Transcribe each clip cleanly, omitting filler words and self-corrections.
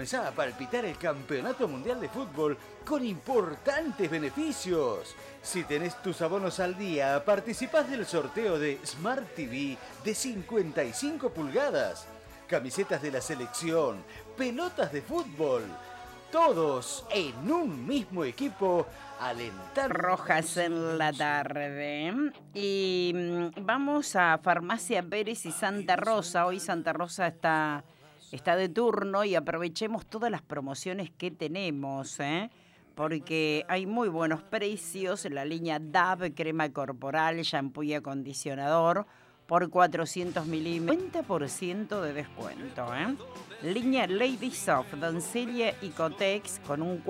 empezá a palpitar el Campeonato Mundial de Fútbol con importantes beneficios. Si tenés tus abonos al día, participás del sorteo de Smart TV de 55 pulgadas, camisetas de la selección, pelotas de fútbol, todos en un mismo equipo, alentando. Rojas en la tarde. Y vamos a Farmacia Pérez y Santa Rosa. Hoy Santa Rosa está de turno y aprovechemos todas las promociones que tenemos, porque hay muy buenos precios. La línea DAV, crema corporal, shampoo y acondicionador por 400 milímetros, 50% de descuento. Línea Lady Soft, Doncelia y Cotex con un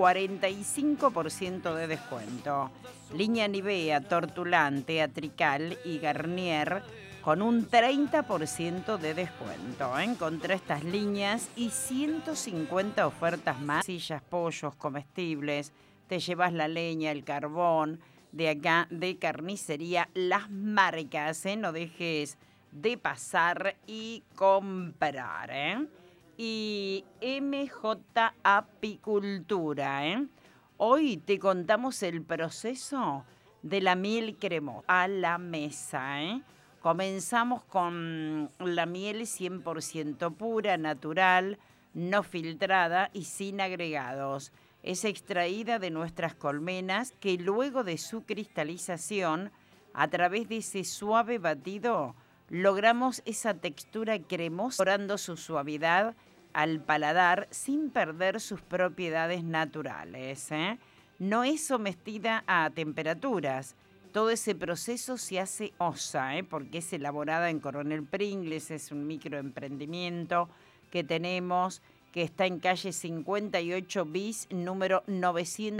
45% de descuento. Línea Nivea, Tortulante, Atrical y Garnier con un 30% de descuento. Encontrá estas líneas y 150 ofertas más. Sillas, pollos, comestibles, te llevas la leña, el carbón, de acá de Carnicería Las Marcas, no dejes de pasar y comprar, Y MJ Apicultura, Hoy te contamos el proceso de la miel cremosa a la mesa, Comenzamos con la miel 100% pura, natural, no filtrada y sin agregados. Es extraída de nuestras colmenas que luego de su cristalización, a través de ese suave batido, logramos esa textura cremosa, mejorando su suavidad al paladar sin perder sus propiedades naturales. No es sometida a temperaturas. Todo ese proceso se hace osa, porque es elaborada en Coronel Pringles, es un microemprendimiento que tenemos, que está en calle 58 bis, número 900.